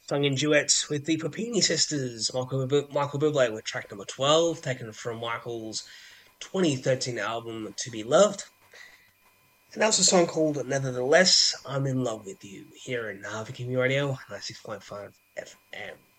sung in duets with the Papini sisters, Michael Bublé with track number 12, taken from Michael's 2013 album To Be Loved. And that was a song called Nevertheless, I'm in Love with You, here in Harvey Community Radio, 96.5 FM.